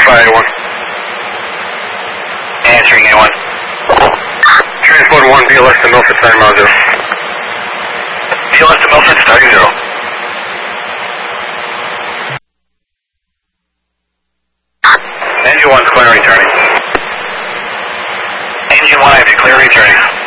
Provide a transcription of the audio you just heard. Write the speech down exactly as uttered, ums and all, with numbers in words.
five A one. Answering A one. Transport one, B L S to Milford, starting mile zero. B L S to Milford, starting zero. Engine one's clear returning. Engine one, I have you clear returning.